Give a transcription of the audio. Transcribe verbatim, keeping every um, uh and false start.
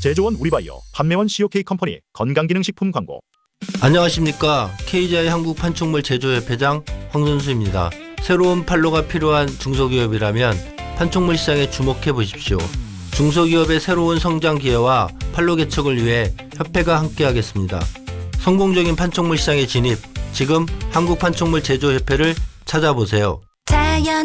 제조원 우리바이오, 판매원 씨오케이 컴퍼니 건강기능식품 광고. 안녕하십니까. 케이지아이 한국판촉물 제조협회장 황선수입니다. 새로운 판로가 필요한 중소기업이라면 판촉물 시장에 주목해 보십시오. 중소기업의 새로운 성장 기회와 판로 개척을 위해 협회가 함께하겠습니다. 성공적인 판촉물 시장의 진입, 지금 한국판촉물 제조협회를 찾아보세요. 자연